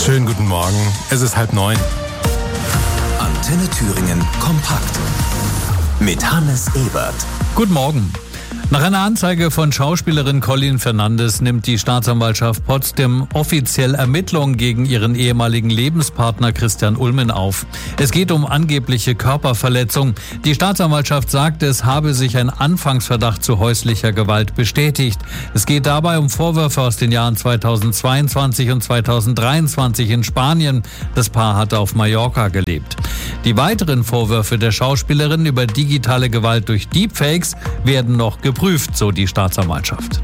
Schönen guten Morgen, es ist 8:30. Antenne Thüringen kompakt mit Hannes Ebert. Guten Morgen. Nach einer Anzeige von Schauspielerin Colleen Fernandes nimmt die Staatsanwaltschaft Potsdam offiziell Ermittlungen gegen ihren ehemaligen Lebenspartner Christian Ulmen auf. Es geht um angebliche Körperverletzung. Die Staatsanwaltschaft sagt, es habe sich ein Anfangsverdacht zu häuslicher Gewalt bestätigt. Es geht dabei um Vorwürfe aus den Jahren 2022 und 2023 in Spanien. Das Paar hatte auf Mallorca gelebt. Die weiteren Vorwürfe der Schauspielerin über digitale Gewalt durch Deepfakes werden noch geprüft, so die Staatsanwaltschaft.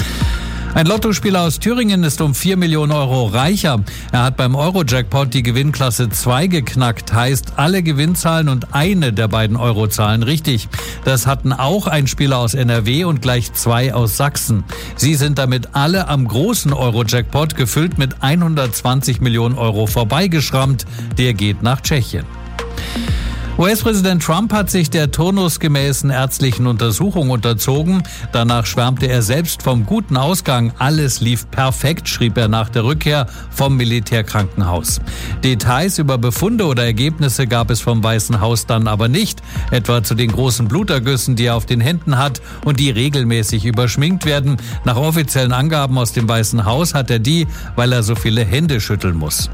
Ein Lottospieler aus Thüringen ist um 4 Millionen Euro reicher. Er hat beim Euro-Jackpot die Gewinnklasse 2 geknackt, heißt alle Gewinnzahlen und eine der beiden Eurozahlen richtig. Das hatten auch ein Spieler aus NRW und gleich 2 aus Sachsen. Sie sind damit alle am großen Euro-Jackpot, gefüllt mit 120 Millionen Euro, vorbeigeschrammt. Der geht nach Tschechien. US-Präsident Trump hat sich der turnusgemäßen ärztlichen Untersuchung unterzogen. Danach schwärmte er selbst vom guten Ausgang. Alles lief perfekt, schrieb er nach der Rückkehr vom Militärkrankenhaus. Details über Befunde oder Ergebnisse gab es vom Weißen Haus dann aber nicht. Etwa zu den großen Blutergüssen, die er auf den Händen hat und die regelmäßig überschminkt werden. Nach offiziellen Angaben aus dem Weißen Haus hat er die, weil er so viele Hände schütteln muss.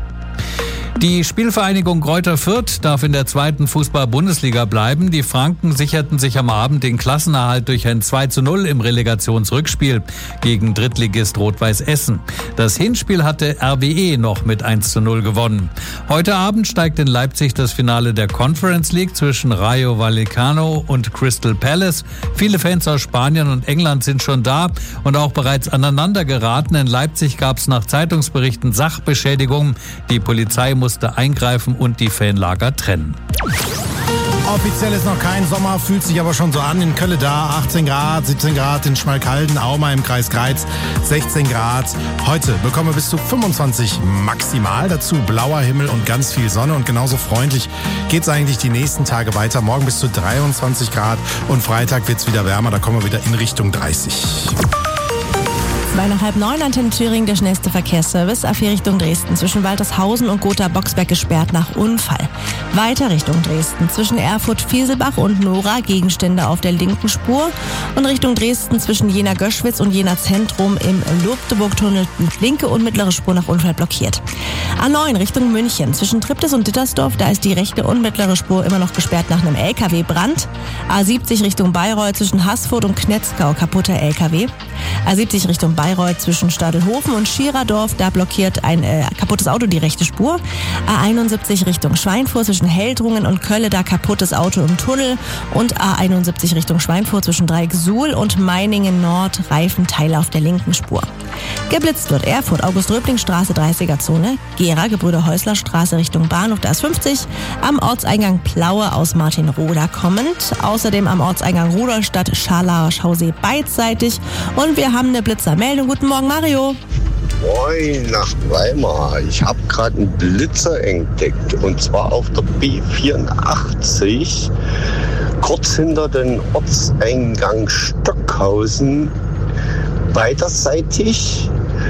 Die Spielvereinigung Greuther Fürth darf in der 2. Fußball-Bundesliga bleiben. Die Franken sicherten sich am Abend den Klassenerhalt durch ein 2:0 im Relegationsrückspiel gegen Drittligist Rot-Weiß Essen. Das Hinspiel hatte RWE noch mit 1:0 gewonnen. Heute Abend steigt in Leipzig das Finale der Conference League zwischen Rayo Vallecano und Crystal Palace. Viele Fans aus Spanien und England sind schon da und auch bereits aneinander geraten. In Leipzig gab es nach Zeitungsberichten Sachbeschädigungen. Die Polizei musste eingreifen und die Fanlager trennen. Offiziell ist noch kein Sommer, fühlt sich aber schon so an. In Kölle da 18 Grad, 17 Grad in Schmalkalden, Auma im Kreis Greiz 16 Grad. Heute bekommen wir bis zu 25 maximal, dazu blauer Himmel und ganz viel Sonne. Und genauso freundlich geht's eigentlich die nächsten Tage weiter. Morgen bis zu 23 Grad und Freitag wird's wieder wärmer, da kommen wir wieder in Richtung 30. 8:30 Uhr, Antenne Thüringen, der schnellste Verkehrsservice. A4 Richtung Dresden, zwischen Waltershausen und Gotha-Boxberg gesperrt nach Unfall. Weiter Richtung Dresden, zwischen Erfurt-Fieselbach und Nora, Gegenstände auf der linken Spur. Und Richtung Dresden, zwischen Jena-Göschwitz und Jena-Zentrum im Lobdeburg-Tunnel, linke und mittlere Spur nach Unfall blockiert. A9 Richtung München, zwischen Triptis und Dittersdorf, da ist die rechte und mittlere Spur immer noch gesperrt nach einem LKW-Brand. A70 Richtung Bayreuth, zwischen Haßfurt und Knetzgau, kaputter LKW. A70 Richtung Bayreuth, zwischen Stadelhofen und Schiererdorf, da blockiert ein kaputtes Auto die rechte Spur. A71 Richtung Schweinfurt, zwischen Heldrungen und Kölle, da kaputtes Auto im Tunnel. Und A71 Richtung Schweinfurt, zwischen Dreieck-Suhl und Meiningen Nord, Reifenteile auf der linken Spur. Geblitzt wird Erfurt, August-Röbling-Straße, 30er-Zone. Gera, Gebrüder-Häusler-Straße Richtung Bahnhof, da ist 50. Am Ortseingang Plaue aus Martinroda kommend. Außerdem am Ortseingang Rudolstadt, Scharlauer Schausee beidseitig. Und wir haben eine Blitzermeldung. Guten Morgen, Mario. Moin nach Weimar. Ich habe gerade einen Blitzer entdeckt. Und zwar auf der B84, kurz hinter den Ortseingang Stockhausen, beiderseitig.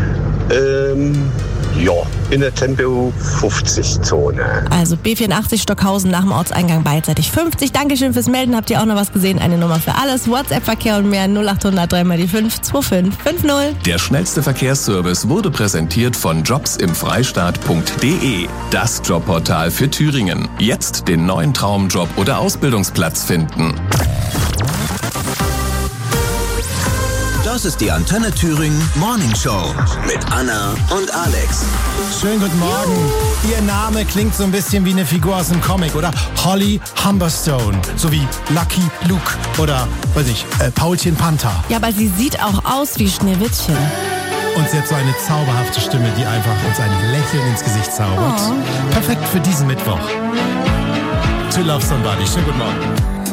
In der Tempo 50-Zone. Also B84 Stockhausen nach dem Ortseingang beidseitig 50. Dankeschön fürs Melden. Habt ihr auch noch was gesehen? Eine Nummer für alles. WhatsApp-Verkehr und mehr 0800 3 die 5 2550. Der schnellste Verkehrsservice wurde präsentiert von jobsimfreistaat.de. Das Jobportal für Thüringen. Jetzt den neuen Traumjob oder Ausbildungsplatz finden. Das ist die Antenne Thüringen Morning Show mit Anna und Alex. Schönen guten Morgen. Ihr Name klingt so ein bisschen wie eine Figur aus einem Comic, oder? Holly Humberstone, so wie Lucky Luke oder, weiß ich, Paulchen Panther. Ja, aber sie sieht auch aus wie Schneewittchen. Und sie hat so eine zauberhafte Stimme, die einfach uns ein Lächeln ins Gesicht zaubert. Perfekt für diesen Mittwoch. To Love Somebody. Schönen guten Morgen.